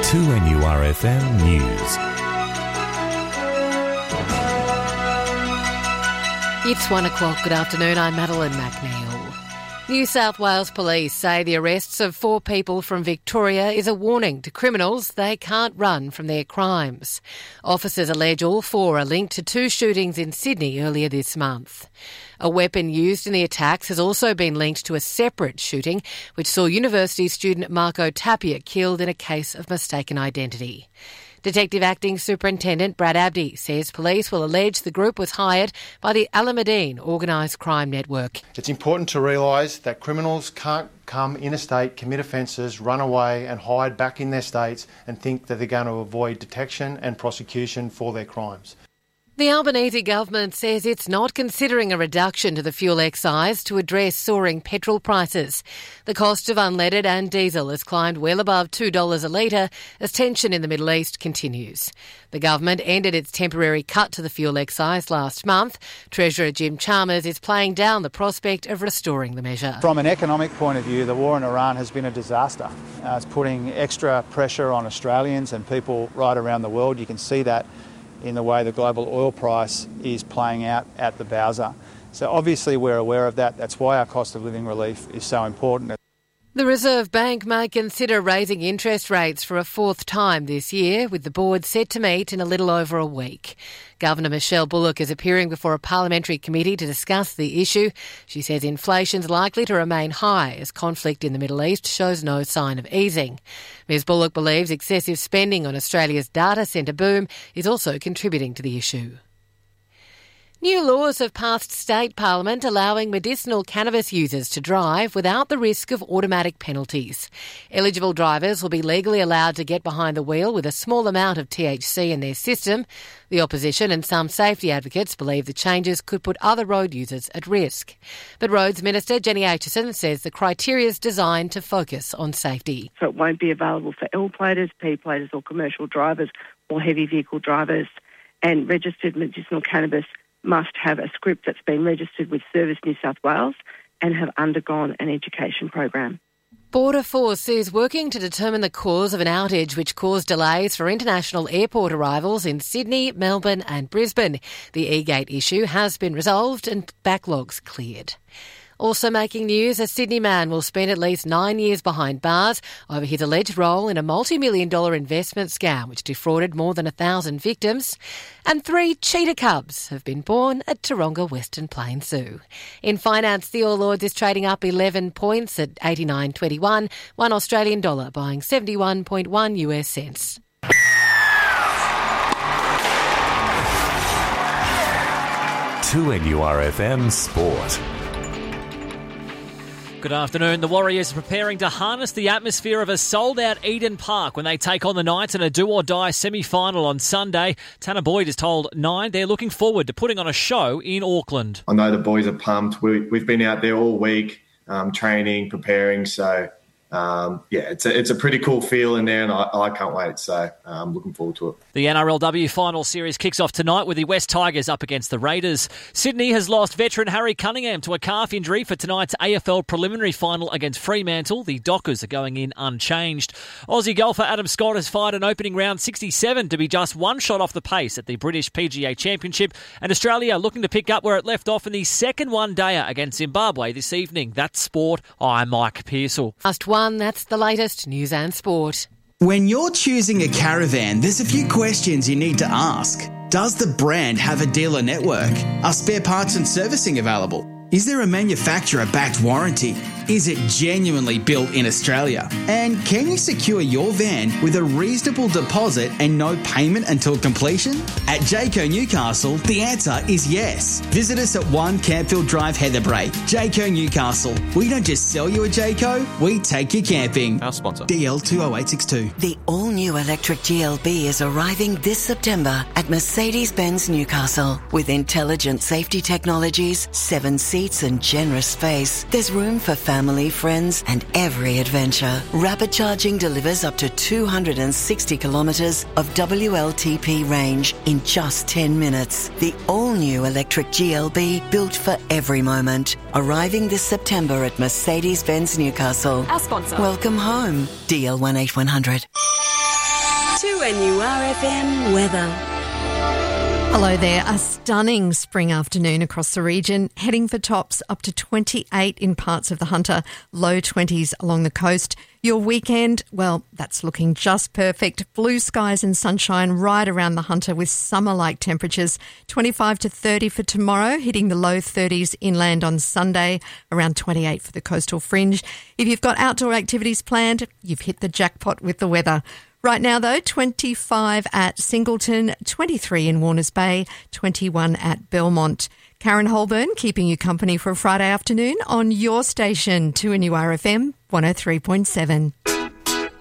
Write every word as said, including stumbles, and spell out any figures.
two N U R F M News. It's one o'clock. Good afternoon. I'm Madeline McNeil. New South Wales Police say the arrests of four people from Victoria is a warning to criminals they can't run from their crimes. Officers allege all four are linked to two shootings in Sydney earlier this month. A weapon used in the attacks has also been linked to a separate shooting, which saw university student Marco Tapia killed in a case of mistaken identity. Detective Acting Superintendent Brad Abdi says police will allege the group was hired by the Alameddine organised crime network. It's important to realise that criminals can't come interstate, commit offences, run away and hide back in their states and think that they're going to avoid detection and prosecution for their crimes. The Albanese government says it's not considering a reduction to the fuel excise to address soaring petrol prices. The cost of unleaded and diesel has climbed well above two dollars a litre as tension in the Middle East continues. The government ended its temporary cut to the fuel excise last month. Treasurer Jim Chalmers is playing down the prospect of restoring the measure. From an economic point of view, the war in Iran has been a disaster. Uh, it's putting extra pressure on Australians and people right around the world. You can see that in the way the global oil price is playing out at the Bowser. So obviously we're aware of that. That's why our cost of living relief is so important. The Reserve Bank may consider raising interest rates for a fourth time this year, with the board set to meet in a little over a week. Governor Michelle Bullock is appearing before a parliamentary committee to discuss the issue. She says inflation's likely to remain high as conflict in the Middle East shows no sign of easing. Ms Bullock believes excessive spending on Australia's data centre boom is also contributing to the issue. New laws have passed state parliament allowing medicinal cannabis users to drive without the risk of automatic penalties. Eligible drivers will be legally allowed to get behind the wheel with a small amount of T H C in their system. The opposition and some safety advocates believe the changes could put other road users at risk. But Roads Minister Jenny Aitchison says the criteria is designed to focus on safety. So it won't be available for L-platers, P-platers or commercial drivers or heavy vehicle drivers. And registered medicinal cannabis must have a script that's been registered with Service New South Wales and have undergone an education program. Border Force is working to determine the cause of an outage which caused delays for international airport arrivals in Sydney, Melbourne and Brisbane. The E-Gate issue has been resolved and backlogs cleared. Also making news, a Sydney man will spend at least nine years behind bars over his alleged role in a multi-million dollar investment scam which defrauded more than a thousand victims. And three cheetah cubs have been born at Taronga Western Plains Zoo. In finance, the All Ords is trading up eleven points at eighty-nine twenty-one, one Australian dollar buying seventy-one point one U S cents. two N U R F M Sport. Good afternoon. The Warriors are preparing to harness the atmosphere of a sold-out Eden Park when they take on the Knights in a do-or-die semi-final on Sunday. Tanner Boyd has told Nine they're looking forward to putting on a show in Auckland. I know the boys are pumped. We, we've been out there all week um, training, preparing, so Um, yeah, it's a, it's a pretty cool feel in there and I, I can't wait, so I'm looking forward to it. The N R L W Final Series kicks off tonight with the West Tigers up against the Raiders. Sydney has lost veteran Harry Cunningham to a calf injury for tonight's A F L preliminary final against Fremantle. The Dockers are going in unchanged. Aussie golfer Adam Scott has fired an opening round sixty-seven to be just one shot off the pace at the British P G A Championship, and Australia looking to pick up where it left off in the second one-dayer against Zimbabwe this evening. That's sport. I'm Mike Pearsall. Last one. That's the latest news and sport. When you're choosing a caravan, there's a few questions you need to ask. Does the brand have a dealer network? Are spare parts and servicing available? Is there a manufacturer-backed warranty? Is it genuinely built in Australia? And can you secure your van with a reasonable deposit and no payment until completion? At Jayco Newcastle, the answer is yes. Visit us at one Campfield Drive, Heatherbrae. Jayco Newcastle. We don't just sell you a Jayco, we take you camping. Our sponsor. D L two oh eight six two. The all-new electric G L B is arriving this September at Mercedes-Benz Newcastle. With intelligent safety technologies, seven seats and generous space, there's room for family, friends and every adventure. Rapid charging delivers up to two hundred sixty kilometres of W L T P range in just ten minutes. The all-new electric G L B built for every moment. Arriving this September at Mercedes-Benz Newcastle. Our sponsor. Welcome home. D L one eight one hundred. two N U R F M weather. Hello there. A stunning spring afternoon across the region, heading for tops up to twenty-eight in parts of the Hunter, low twenties along the coast. Your weekend, well, that's looking just perfect. Blue skies and sunshine right around the Hunter with summer-like temperatures. twenty-five to thirty for tomorrow, hitting the low thirties inland on Sunday, around twenty-eight for the coastal fringe. If you've got outdoor activities planned, you've hit the jackpot with the weather. Right now, though, twenty-five at Singleton, twenty-three in Warners Bay, twenty-one at Belmont. Karen Holburn keeping you company for a Friday afternoon on your station, two N U R F M one oh three point seven.